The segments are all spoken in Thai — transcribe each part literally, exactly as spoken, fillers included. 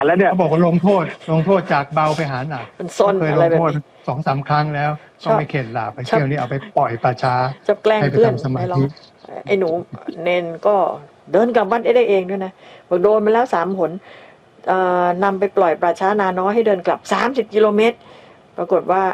แล้วเนี่ยเขาบอกว่าลงโทษลงโทษจากเบาไปหาหนักมันซนเคยลงโทษสองสามครั้งแล้วก็ไม่เข็ดหลาบไปเที่ยวนี่เอาไปปล่อยป่าช้าจะแกล้งเพื่อนไม่ลองไอ้หนูเนนก็เดินกลับวัดได้เองด้วยนะบอกโดนมาแล้วสามหนนำไปปล่อยป่าช้านาน้อยให้เดินกลับสามสิบกิโลเมตรปรากฏว่า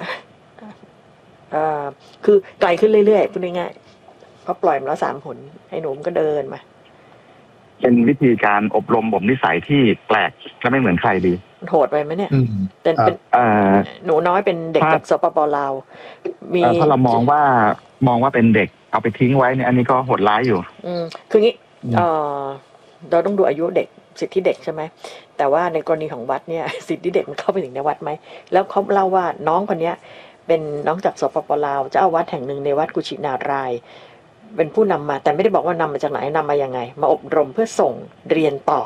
คือไกลขึ้นเรื่อยๆพูดง่ายๆพอปล่อยมาแล้วสามหนไอ้หนูก็เดินมาเป็นวิธีการอบรมบ่มนิสัยที่แปลกและไม่เหมือนใครดีโหดไปไหมเนี่ยเป็นเป็นหนูน้อยเป็นเด็กจากสปป.ลาวมีถ้าเรามองว่ามองว่าเป็นเด็กเอาไปทิ้งไว้เนี่ยอันนี้ก็โหดร้ายอยู่อืมคืองี้เออเราต้องดูอายุเด็กสิทธิเด็กใช่ไหมแต่ว่าในกรณีของวัดเนี่ยสิทธิเด็กมันเข้าไปถึงในวัดไหมแล้วเขาเล่าว่าน้องคนนี้เป็นน้องจากสปป.ลาวเจ้าอาวาสแห่งหนึ่งในวัดกุชินารายณ์เป็นผู้นำมาแต่ไม่ได้บอกว่านำมาจากไหนนำมายังไงมาอบรมเพื่อส่งเรียนต่อ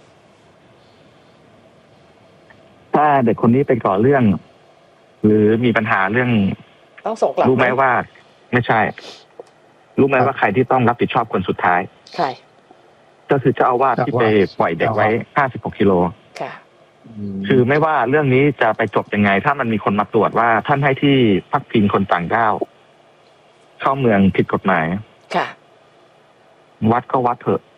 ถ้าเด็กคนนี้ไปก่อเรื่องหรือมีปัญหาเรื่องต้องส่งกลับรู้ไหมว่าไม่ใช่รู้ไหมว่าใครที่ต้องรับผิดชอบคนสุดท้ายใช่ก็คือเจ้าอาวาสที่ไปปล่อยเด็กไว้ห้าสิบหกกิโลค่ะคือไม่ว่าเรื่องนี้จะไปจบยังไงถ้ามันมีคนมาตรวจว่าท่านให้ที่พักพิงคนต่างด้าวเข้าเมืองผิดกฎหมายค่ะวัดก็วัดเถอะ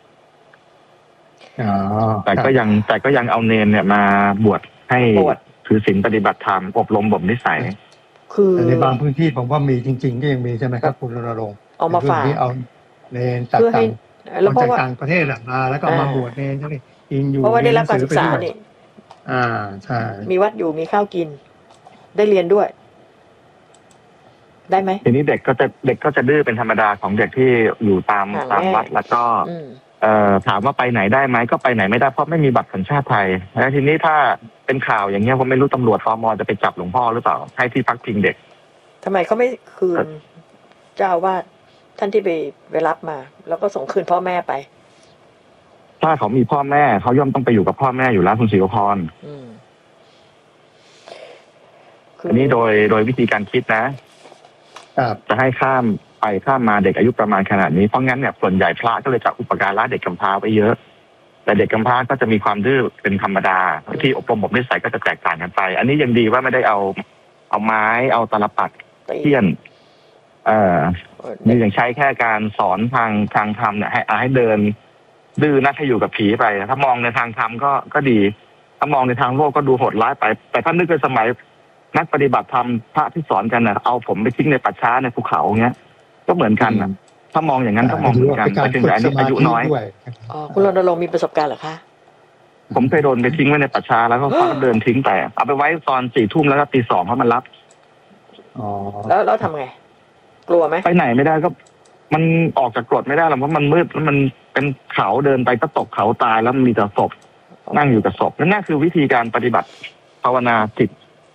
แต่ก็ยังแต่ก็ยังเอาเนนเนี่ยมาบวชให้ถือศีลปฏิบัติธรรมอบรมบ่มนิสัยคือในบางพื้นที่ผมว่ามีจริงๆก็ยังมีใช่ไหมครับคุณรณรงค์เอามาฝากที่เอาเนนจากต่างแล้วจากต่างประเทศมาแล้วก็มาบวชเนนใช่ไหมกินอยู่เพราะว่าได้รับการศึกษานี่อ่าใช่มีวัดอยู่มีข้าวกินได้เรียนด้วยได้ไหมทีนี้เด็กก็จะเด็กก็จะดื้อเป็นธรรมดาของเด็กที่อยู่ตามตามวัดแล้วก็เอ่อถามว่าไปไหนได้ไหมก็ไปไหนไม่ได้เพราะไม่มีบัตรสัญชาติไทยแล้วทีนี้ถ้าเป็นข่าวอย่างเงี้ยผมไม่รู้ตำรวจฟม.จะไปจับหลวงพ่อหรือเปล่าให้ที่พักพิงเด็กทำไมเขาไม่คืนเจ้าว่าท่านที่ไปไปรับมาแล้วก็ส่งคืนพ่อแม่ไปถ้าเขามีพ่อแม่เขาย่อมต้องไปอยู่กับพ่อแม่อยู่แล้วคุณศิวพรอันนี้โดยโดยวิธีการคิดนะจะให้ข้ามไปข้ามมาเด็กอายุประมาณขนาดนี้เพราะงั้นเนี่ยส่วนใหญ่พระก็เลยจะอุปการะเด็กกำพร้าไว้เยอะแต่เด็กกำพร้าก็จะมีความดื้อเป็นธรรมดาที่อบรมบ่มนิสัยก็จะแตกต่างกันไปอันนี้ยังดีว่าไม่ได้เอาเอาไม้เอาตะลปัดเทียนเอ่อนี่ยังใช้แค่การสอนทางทางธรรมเนี่ยให้ให้เดินดื้อนักให้อยู่กับผีไปถ้ามองในทางธรรมก็ก็ดีถ้ามองในทางโลกก็ดูโหดร้ายไปแต่ถ้านึกในสมัยนักปฏิบัติธรรมพระที่สอนกันน่ะเอาผมไปทิ้งในป่าช้าในภูเขาเงี้ยก็เหมือนกันนะถ้ามองอย่างนั้นก็มองเหมือนกันไปถึงแต่อายุน้อยอ๋อคุณรณรงค์มีประสบการณ์เหรอคะผมเคยโดนไปทิ้งไว้ในป่าช้าแล้วก็เขาเดินทิ้งแต่เอาไปไว้ตอนสี่ทุ่มแล้วก็ตีสองเขามันรับอ๋อแล้วแล้วทำไงกลัวไหมไปไหนไม่ได้ก็มันออกจากกรดไม่ได้หรอกเพราะมันมืดแล้วมันเป็นเขาเดินไปก็ตกเขาตายแล้วมีแต่ศพนั่งอยู่กับศพนั่นคือวิธีการปฏิบัติภาวนาจิต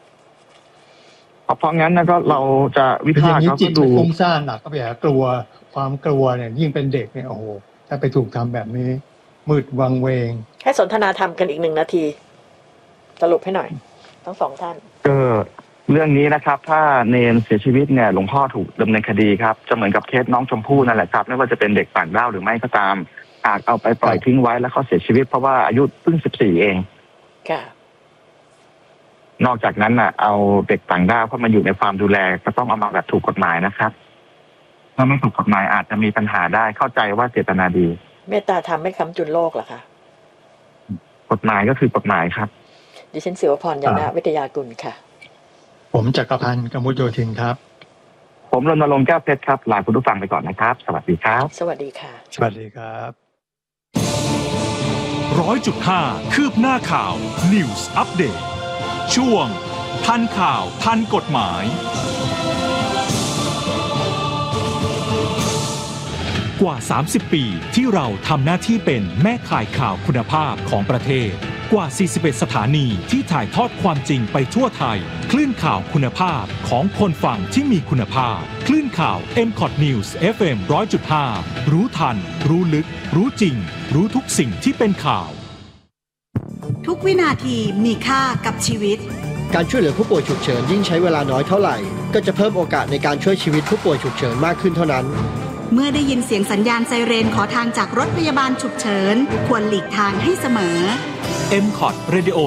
เพราะงั้นนะก็เราจะวิพากษ์ก็ดูฟุ้งซ่านหนักก็ไปหากลัวความกลัวเนี่ยยิ่งเป็นเด็กเนี่ยโอ้โหถ้าไปถูกทำแบบนี้มืดวังเวงแค่สนทนาธรรมกันอีกหนึ่งนาทีสรุปให้หน่อยทั้งสองท่านก็เรื่องนี้นะครับถ้าเนนเสียชีวิตเนี่ยหลวงพ่อถูกดำเนินคดีครับจะเหมือนกับเคสน้องชมพู่นั่นแหละครับไม่ว่าจะเป็นเด็กต่างด้าวหรือไม่ก็ตามหากเอาไปปล่อยทิ้งไว้แล้วเขาเสียชีวิตเพราะว่าอายุเพิ่งสิบสี่เองค่ะนอกจากนั้นน่ะเอาเด็กต่างด้าวเข้ามาอยู่ในความดูแลก็ต้องเอามาแบบถูกกฎหมายนะครับถ้าไม่ถูกกฎหมายอาจจะมีปัญหาได้เข้าใจว่าเจตนาดีเมตตาธรรมไม่ค้ำจุนโลกเหรอคะกฎหมายก็คือกฎหมายครับดิฉันศิวพรยานะวิทยากุลค่ะผมจักรพันธ์กมุจโยธินครับผมรณรงค์แก้วเพชรครับลาคุณผู้ฟังไปก่อนนะครับสวัสดีครับสวัสดีค่ะสวัสดีครับร้อยจุดห้าคืบหน้าข่าว News Update ช่วงทันข่าวทันกฎหมายกว่าสามสิบปีที่เราทำหน้าที่เป็นแม่ข่ายข่าวคุณภาพของประเทศกว่าสี่สิบเอ็ดสถานีที่ถ่ายทอดความจริงไปทั่วไทยคลื่นข่าวคุณภาพของคนฟังที่มีคุณภาพคลื่นข่าว เอ็ม คอท News เอฟ เอ็ม หนึ่งร้อยจุดห้า รู้ทันรู้ลึกรู้จริงรู้ทุกสิ่งที่เป็นข่าวทุกวินาทีมีค่ากับชีวิตการช่วยเหลือผู้ป่วยฉุกเฉินยิ่งใช้เวลาน้อยเท่าไหร่ก็จะเพิ่มโอกาสในการช่วยชีวิตผู้ป่วยฉุกเฉินมากขึ้นเท่านั้นเมื่อได้ยินเสียงสัญญาณไซเรนขอทางจากรถพยาบาลฉุกเฉินควรหลีกทางให้เสมอเอ็ม ซี โอ ที Radio